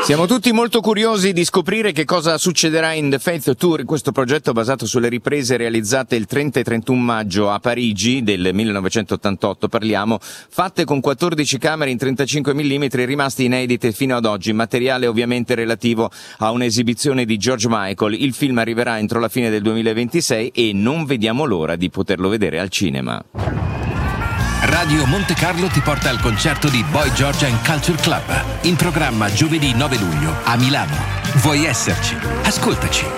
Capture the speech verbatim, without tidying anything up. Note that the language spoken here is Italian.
Siamo tutti molto curiosi di scoprire che cosa succederà in The Faith Tour, questo progetto basato sulle riprese realizzate il trenta e trentuno maggio a Parigi del millenovecentottantotto, parliamo, fatte con quattordici camere in trentacinque millimetri rimasti inedite fino ad oggi, materiale ovviamente relativo a un'esibizione di George Michael. Il film arriverà entro la fine del duemilaventisei e non vediamo l'ora di poterlo vedere al cinema. Radio Monte Carlo ti porta al concerto di Boy Georgia and Culture Club, in programma giovedì nove luglio a Milano. Vuoi esserci? Ascoltaci.